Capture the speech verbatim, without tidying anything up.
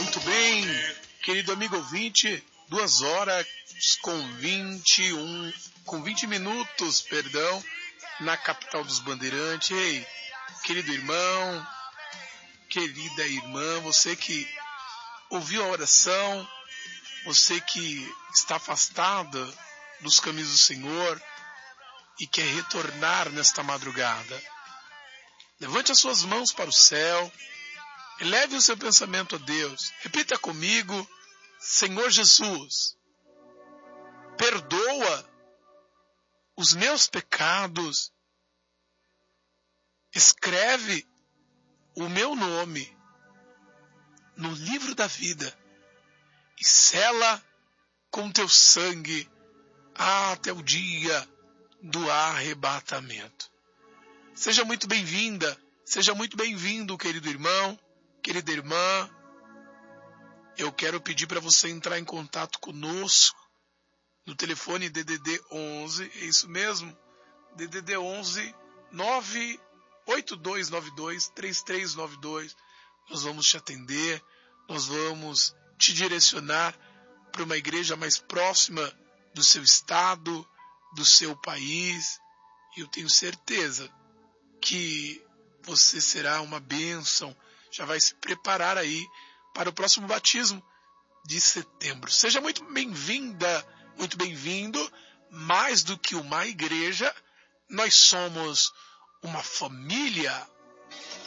Muito bem, querido amigo ouvinte, duas horas com vinte e um, com vinte minutos, perdão, na capital dos Bandeirantes. Ei, querido irmão, querida irmã, você que ouviu a oração, você que está afastada dos caminhos do Senhor e quer retornar nesta madrugada, levante as suas mãos para o céu, eleve o seu pensamento a Deus, repita comigo: Senhor Jesus, perdoa os meus pecados, escreve o meu nome no livro da vida e sela com teu sangue até o dia do arrebatamento. Seja muito bem-vinda, seja muito bem-vindo, querido irmão, querida irmã. Eu quero pedir para você entrar em contato conosco no telefone D D D onze, é isso mesmo, D D D onze nove oito dois nove dois três três nove dois. Nós vamos te atender, nós vamos te direcionar para uma igreja mais próxima do seu estado, do seu país, e eu tenho certeza que você será uma bênção, já vai se preparar aí para o próximo batismo de setembro. Seja muito bem-vinda, muito bem-vindo. Mais do que uma igreja, nós somos uma família